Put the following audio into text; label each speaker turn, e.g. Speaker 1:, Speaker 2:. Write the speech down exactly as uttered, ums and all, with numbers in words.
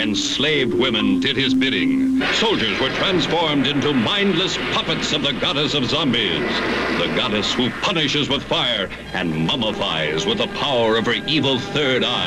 Speaker 1: enslaved women did his bidding. Soldiers were transformed into mindless puppets of the goddess of zombies, the goddess who punishes with fire and mummifies with the power of her evil third eye.